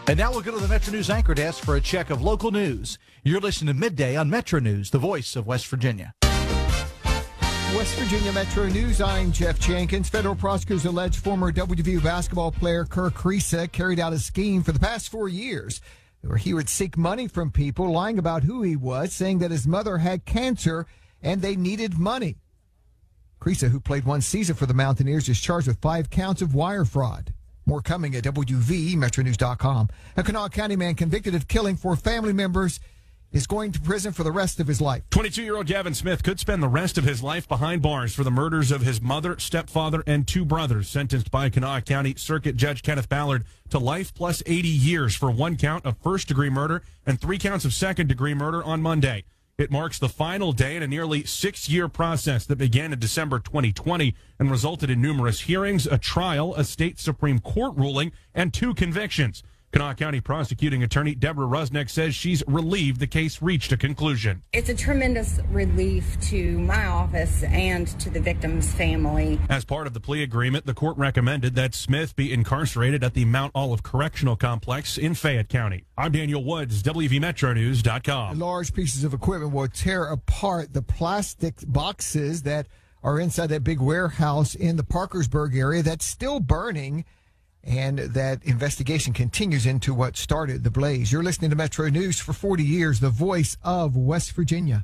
And now we'll go to the Metro News anchor desk for a check of local news. You're listening to Midday on Metro News, the voice of West Virginia. West Virginia Metro News, I'm Jeff Jenkins. Federal prosecutors allege former WVU basketball player Kerr Kriisa carried out a scheme for the past 4 years where he would seek money from people, lying about who he was, saying that his mother had cancer and they needed money. Kriisa, who played one season for the Mountaineers, is charged with 5 counts of wire fraud. More coming at WVMetroNews.com. A Kanawha County man convicted of killing 4 family members is going to prison for the rest of his life. 22-year-old Gavin Smith could spend the rest of his life behind bars for the murders of his mother, stepfather, and 2 brothers, sentenced by Kanawha County Circuit Judge Kenneth Ballard to life plus 80 years for 1 count of first-degree murder and 3 counts of second-degree murder on Monday. It marks the final day in a nearly 6-year process that began in December 2020 and resulted in numerous hearings, a trial, a state Supreme Court ruling, and 2 convictions. Kanawha County prosecuting attorney Deborah Rusnick says she's relieved the case reached a conclusion. It's a tremendous relief to my office and to the victim's family. As part of the plea agreement, the court recommended that Smith be incarcerated at the Mount Olive Correctional Complex in Fayette County. I'm Daniel Woods, WVMetroNews.com. Large pieces of equipment will tear apart the plastic boxes that are inside that big warehouse in the Parkersburg area that's still burning. And that investigation continues into what started the blaze. You're listening to Metro News for 40 years, the voice of West Virginia.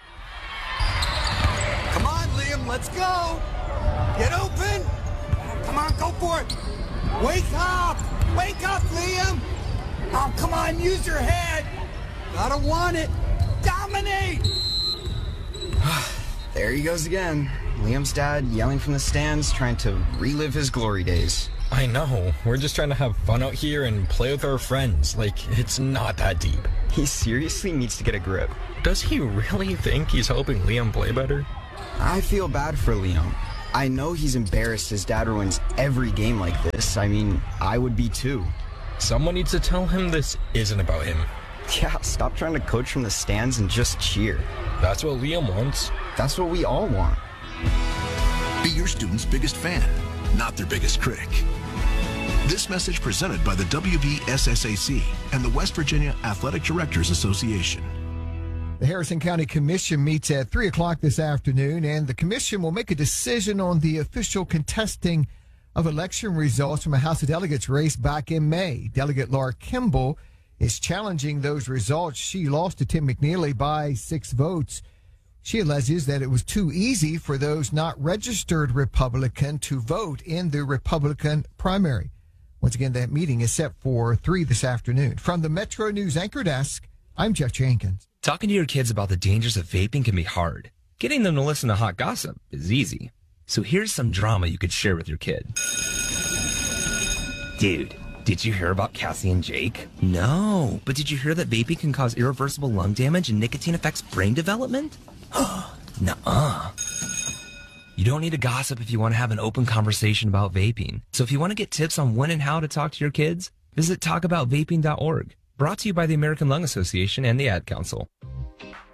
Come on, Liam, let's go. Get open. Come on, go for it. Wake up, Liam. Oh, come on, use your head. Gotta want it. Dominate. There he goes again. Liam's dad yelling from the stands, trying to relive his glory days. I know. We're just trying to have fun out here and play with our friends. Like, it's not that deep. He seriously needs to get a grip. Does he really think he's helping Liam play better? I feel bad for Liam. I know he's embarrassed his dad ruins every game like this. I mean, I would be too. Someone needs to tell him this isn't about him. Yeah, stop trying to coach from the stands and just cheer. That's what Liam wants. That's what we all want. Be your student's biggest fan, not their biggest critic. This message presented by the WVSSAC and the West Virginia Athletic Directors Association. The Harrison County Commission meets at 3 o'clock this afternoon, and the commission will make a decision on the official contesting of election results from a House of Delegates race back in May. Delegate Laura Kimball is challenging those results. She lost to Tim McNeely by 6 votes. She alleges that it was too easy for those not registered Republican to vote in the Republican primary. Once again, that meeting is set for 3 this afternoon. From the Metro News anchor desk, I'm Jeff Jenkins. Talking to your kids about the dangers of vaping can be hard. Getting them to listen to hot gossip is easy. So here's some drama you could share with your kid. Dude, did you hear about Cassie and Jake? No, but did you hear that vaping can cause irreversible lung damage and nicotine affects brain development? Nuh-uh. You don't need to gossip if you want to have an open conversation about vaping. So if you want to get tips on when and how to talk to your kids, visit talkaboutvaping.org. Brought to you by the American Lung Association and the Ad Council.